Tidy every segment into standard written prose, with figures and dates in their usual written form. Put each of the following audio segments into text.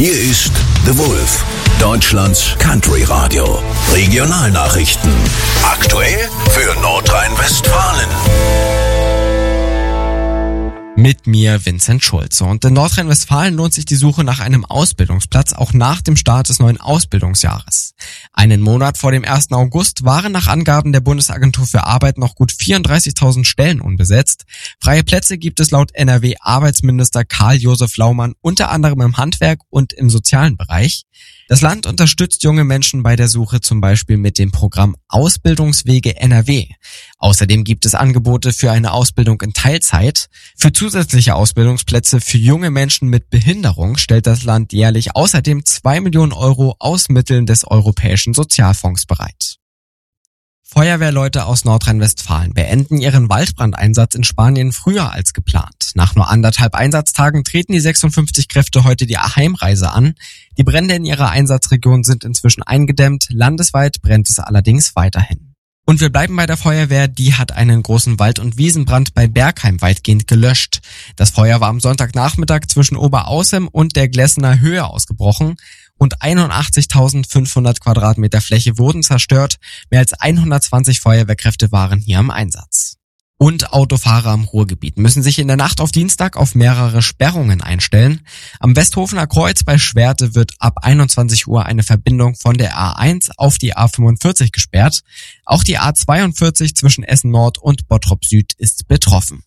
Hier ist The Wolf, Deutschlands Country Radio. Regionalnachrichten. Aktuell für Nordrhein-Westfalen. Mit mir Vincent Schulze. Und in Nordrhein-Westfalen lohnt sich die Suche nach einem Ausbildungsplatz auch nach dem Start des neuen Ausbildungsjahres. Einen Monat vor dem 1. August waren nach Angaben der Bundesagentur für Arbeit noch gut 34.000 Stellen unbesetzt. Freie Plätze gibt es laut NRW-Arbeitsminister Karl-Josef Laumann unter anderem im Handwerk und im sozialen Bereich. Das Land unterstützt junge Menschen bei der Suche zum Beispiel mit dem Programm Ausbildungswege NRW. Außerdem gibt es Angebote für eine Ausbildung in Teilzeit. Für zusätzliche Ausbildungsplätze für junge Menschen mit Behinderung stellt das Land jährlich außerdem 2 Millionen Euro aus Mitteln des Europäischen Sozialfonds bereit. Feuerwehrleute aus Nordrhein-Westfalen beenden ihren Waldbrandeinsatz in Spanien früher als geplant. Nach nur 1,5 Einsatztagen treten die 56 Kräfte heute die Heimreise an. Die Brände in ihrer Einsatzregion sind inzwischen eingedämmt. Landesweit brennt es allerdings weiterhin. Und wir bleiben bei der Feuerwehr, die hat einen großen Wald- und Wiesenbrand bei Bergheim weitgehend gelöscht. Das Feuer war am Sonntagnachmittag zwischen Oberaußem und der Glessener Höhe ausgebrochen. Rund 81.500 Quadratmeter Fläche wurden zerstört. Mehr als 120 Feuerwehrkräfte waren hier im Einsatz. Und Autofahrer am Ruhrgebiet müssen sich in der Nacht auf Dienstag auf mehrere Sperrungen einstellen. Am Westhofener Kreuz bei Schwerte wird ab 21 Uhr eine Verbindung von der A1 auf die A45 gesperrt. Auch die A42 zwischen Essen Nord und Bottrop Süd ist betroffen.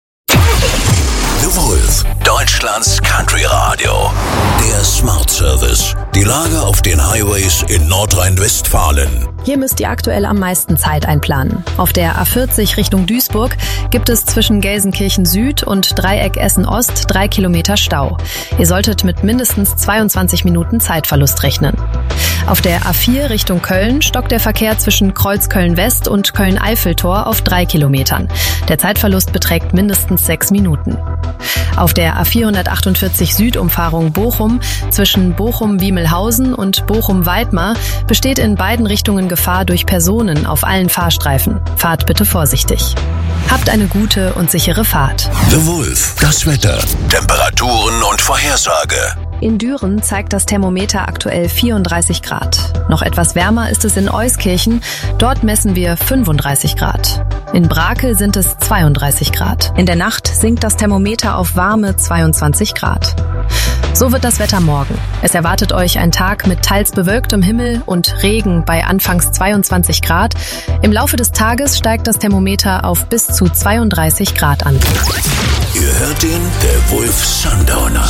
The Wolf, Deutschlands Country Radio. Der Smart Service. Die Lage auf den Highways in Nordrhein-Westfalen. Hier müsst ihr aktuell am meisten Zeit einplanen. Auf der A40 Richtung Duisburg gibt es zwischen Gelsenkirchen Süd und Dreieck Essen Ost 3 Kilometer Stau. Ihr solltet mit mindestens 22 Minuten Zeitverlust rechnen. Auf der A4 Richtung Köln stockt der Verkehr zwischen Kreuzköln West und Köln-Eiffeltor auf 3 Kilometern. Der Zeitverlust beträgt mindestens 6 Minuten. Auf der A448 Südumfahrung Bochum zwischen Bochum-Wiemelhausen und Bochum-Weidmar besteht in beiden Richtungen Gefahr durch Personen auf allen Fahrstreifen. Fahrt bitte vorsichtig. Habt eine gute und sichere Fahrt. The Wolf, das Wetter, Temperaturen und Vorhersage. In Düren zeigt das Thermometer aktuell 34 Grad. Noch etwas wärmer ist es in Euskirchen. Dort messen wir 35 Grad. In Brakel sind es 32 Grad. In der Nacht sinkt das Thermometer auf warme 22 Grad. So wird das Wetter morgen. Es erwartet euch ein Tag mit teils bewölktem Himmel und Regen bei anfangs 22 Grad. Im Laufe des Tages steigt das Thermometer auf bis zu 32 Grad an. Ihr hört den The Wolf Sundowner.